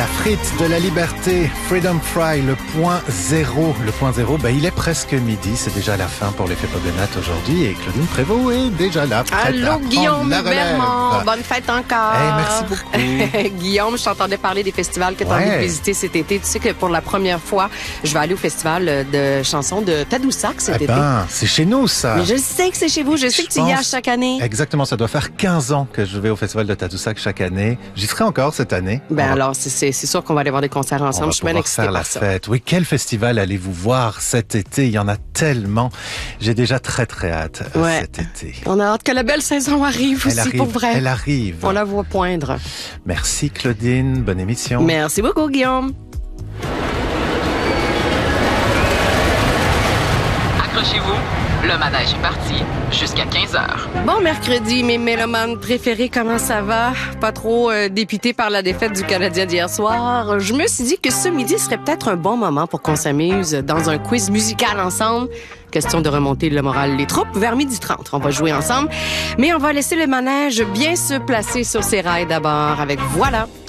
La frite de la liberté, Freedom Fry, le point zéro. Le point zéro, il est presque midi. C'est déjà la fin pour l'effet Pogonate aujourd'hui. Et Claudine Prévost est déjà là. Allô, Guillaume Bermond. Bonne fête encore. Merci beaucoup. Guillaume, je t'entendais parler des festivals que tu as envie de visiter cet été. Tu sais que pour la première fois, je vais aller au festival de chansons de Tadoussac cet été. C'est chez nous, ça. Mais je sais que c'est chez vous. Je sais que tu y vas chaque année. Exactement. Ça doit faire 15 ans que je vais au festival de Tadoussac chaque année. J'y serai encore cette année. Alors, c'est sûr qu'on va aller voir des concerts ensemble. Je suis bien excitée par ça. Fête. Oui, quel festival allez-vous voir cet été? Il y en a tellement. J'ai déjà très, très hâte cet été. On a hâte que la belle saison arrive pour vrai. Elle arrive. On la voit poindre. Merci, Claudine. Bonne émission. Merci beaucoup, Guillaume. Accrochez-vous. Le manège est parti jusqu'à 15h. Bon mercredi, mes mélomanes préférés, comment ça va? Pas trop dépité par la défaite du Canadien d'hier soir. Je me suis dit que ce midi serait peut-être un bon moment pour qu'on s'amuse dans un quiz musical ensemble. Question de remonter le moral des troupes vers 12h30. On va jouer ensemble, mais on va laisser le manège bien se placer sur ses rails d'abord avec Voilà.